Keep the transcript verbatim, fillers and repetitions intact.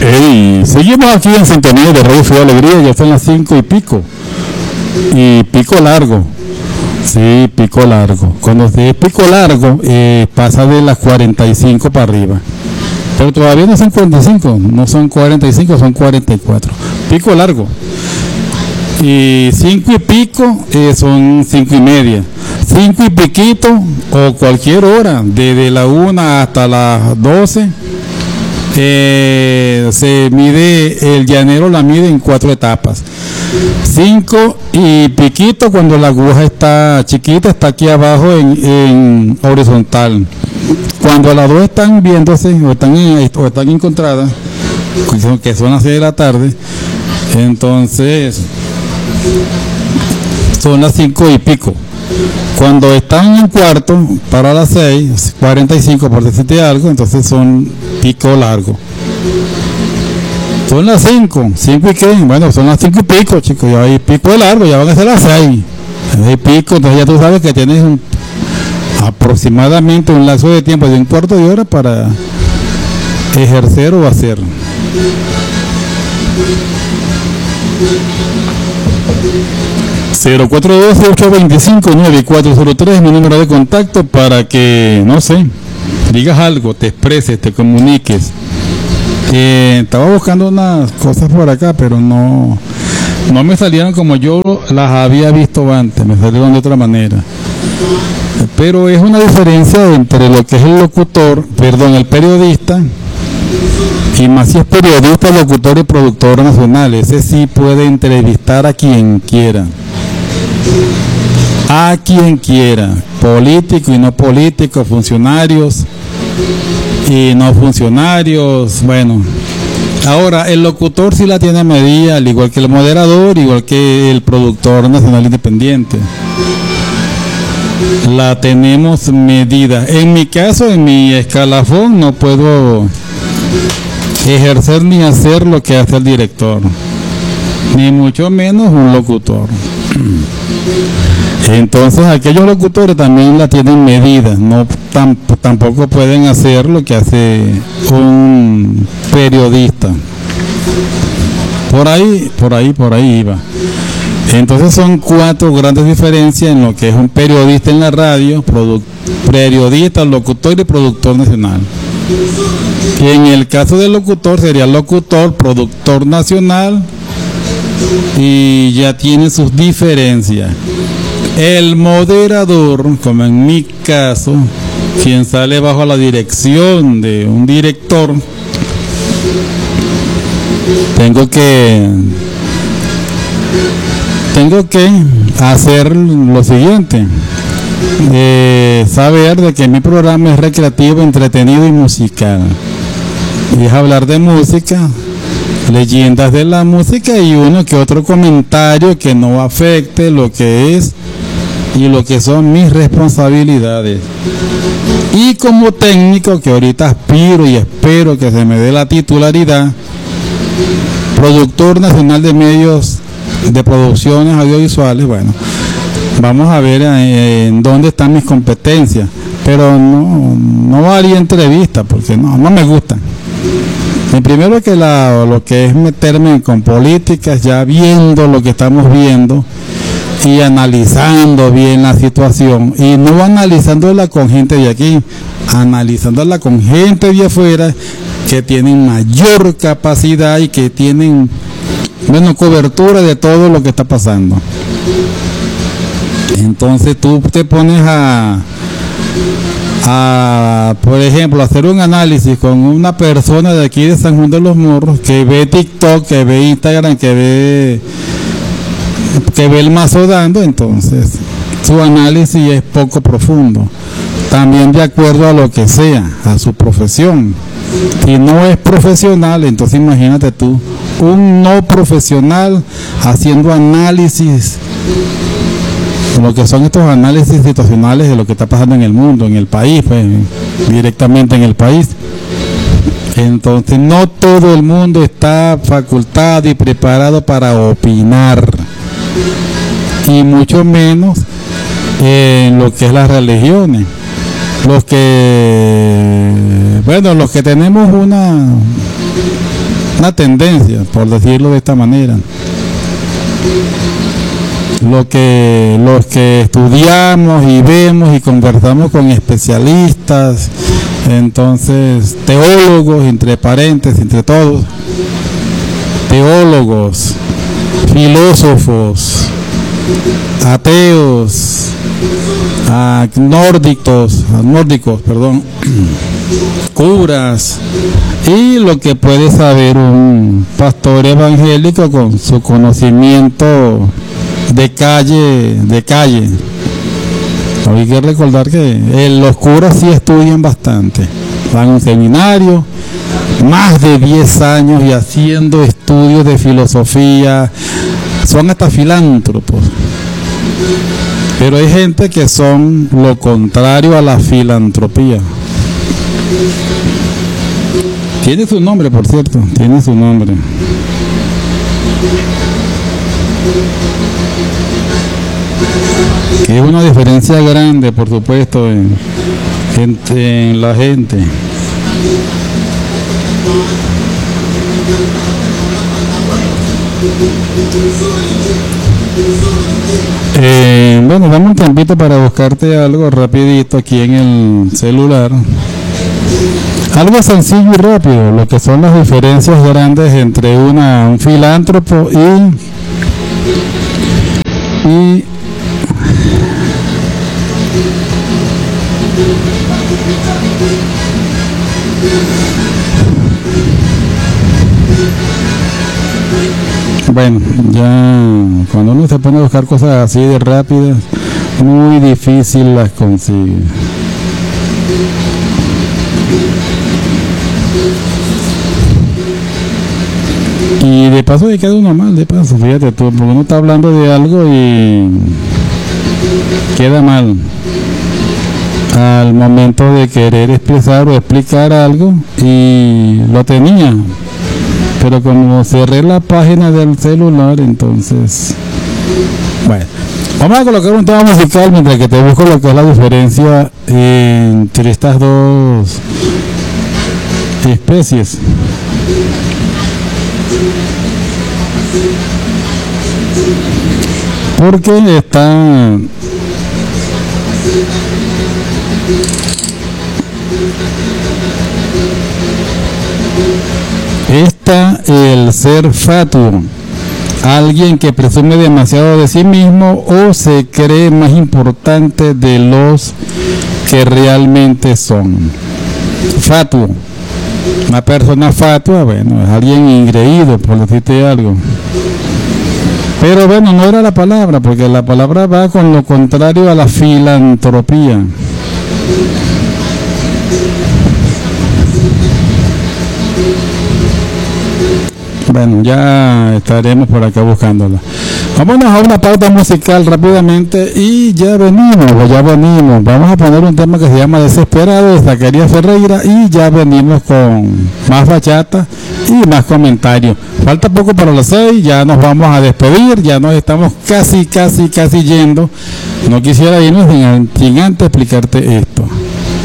Hey, seguimos aquí en sintonía de Radio Ciudad Alegría, ya son las cinco y pico. Y pico largo. Sí, pico largo. Cuando es pico largo, eh, pasa de las cuarenta y cinco para arriba. Pero todavía no son cuarenta y cinco, no son cuarenta y cinco, son cuarenta y cuatro. Pico largo. Y cinco y pico eh, son cinco y media. Cinco y piquito o cualquier hora, desde la una hasta las doce. Eh, se mide, el llanero la mide en cuatro etapas. Cinco y piquito cuando la aguja está chiquita, está aquí abajo en, en horizontal. Cuando las dos están viéndose o están, en, o están encontradas, que son las seis de la tarde, entonces son las cinco y pico. Cuando están en cuarto para las seis, cuarenta y cinco por decirte algo, entonces son pico largo. Son las cinco, cinco y qué, bueno, son las cinco y pico, chicos, ya hay pico de largo, ya van a ser las seis. Hay pico, entonces ya tú sabes que tienes un, aproximadamente un lapso de tiempo de un cuarto de hora para ejercer o hacer. cero cuatro uno dos, ocho dos cinco, nueve cuatro cero tres, mi número de contacto para que, no sé, digas algo, te expreses, te comuniques. Eh, estaba buscando unas cosas por acá, pero no, no me salieron como yo las había visto antes, me salieron de otra manera. Pero es una diferencia entre lo que es el locutor, perdón, el periodista, y más si es periodista, locutor y productor nacional. Ese sí puede entrevistar a quien quiera. A quien quiera, político y no político, funcionarios y no funcionarios. Bueno, ahora el locutor sí la tiene medida, al igual que el moderador, igual que el productor nacional independiente. La tenemos medida. En mi caso, en mi escalafón, no puedo ejercer ni hacer lo que hace el director, ni mucho menos un locutor. Entonces aquellos locutores también la tienen medida, no tam, tampoco pueden hacer lo que hace un periodista. Por ahí, por ahí, por ahí iba. Entonces son cuatro grandes diferencias en lo que es un periodista en la radio, periodista, locutor y productor nacional. Y en el caso del locutor sería locutor, productor nacional, y ya tiene sus diferencias. El moderador, como en mi caso, quien sale bajo la dirección de un director, tengo que tengo que hacer lo siguiente, eh, saber de que mi programa es recreativo, entretenido y musical, y es hablar de música, leyendas de la música y uno que otro comentario que no afecte lo que es y lo que son mis responsabilidades. Y como técnico, que ahorita aspiro y espero que se me dé la titularidad, productor nacional de medios de producciones audiovisuales. Bueno, vamos a ver eh, en dónde están mis competencias, pero no, no haría entrevista porque no, no me gusta. Y primero que la, lo que es meterme con políticas, ya viendo lo que estamos viendo y analizando bien la situación, y no analizándola con gente de aquí, analizándola con gente de afuera que tienen mayor capacidad y que tienen menos cobertura de todo lo que está pasando. Entonces tú te pones a a, por ejemplo, hacer un análisis con una persona de aquí de San Juan de los Morros que ve TikTok, que ve Instagram, que ve que ve el mazo dando, entonces su análisis es poco profundo, también de acuerdo a lo que sea, a su profesión. Si no es profesional, entonces imagínate tú, un no profesional haciendo análisis, lo que son estos análisis situacionales de lo que está pasando en el mundo, en el país, pues, directamente en el país. Entonces no todo el mundo está facultado y preparado para opinar, y mucho menos en lo que es las religiones. Los que, bueno, los que tenemos una una tendencia, por decirlo de esta manera. Lo que, los que estudiamos y vemos y conversamos con especialistas, entonces teólogos, entre paréntesis, entre todos, teólogos, filósofos, ateos, nórdicos, nórdicos, perdón, curas, y lo que puede saber un pastor evangélico con su conocimiento de calle, de calle. Hay que recordar que los curas sí estudian bastante, van a un seminario, más de diez años y haciendo estudios de filosofía, son hasta filántropos. Pero hay gente que son lo contrario a la filantropía. Tiene su nombre, por cierto, tiene su nombre. Que es una diferencia grande, por supuesto, en, en, en la gente. Eh, bueno, dame un tiempito para buscarte algo rapidito aquí en el celular. Algo sencillo y rápido, lo que son las diferencias grandes entre una, un filántropo y, y bueno, ya cuando uno se pone a buscar cosas así de rápidas, muy difícil las consigue. Y de paso de queda uno mal, de paso, fíjate tú, porque uno está hablando de algo y queda mal al momento de querer expresar o explicar algo, y lo tenía, pero como cerré la página del celular, entonces, bueno, vamos a colocar un tema musical mientras que te busco lo que es la diferencia entre estas dos especies. Porque está está el ser fatuo, alguien que presume demasiado de sí mismo o se cree más importante de los que realmente son. Fatuo, una persona fatua, bueno, es alguien ingreído, por decirte algo. Pero bueno, no era la palabra, porque la palabra va con lo contrario a la filantropía. Bueno, ya estaremos por acá buscándola. Vámonos a una pauta musical rápidamente y ya venimos, ya venimos. Vamos a poner un tema que se llama Desesperado de Zacarías Ferreira y ya venimos con más bachata y más comentarios. Falta poco para las seis, ya nos vamos a despedir, ya nos estamos casi, casi, casi yendo. No quisiera irnos sin, sin antes explicarte esto.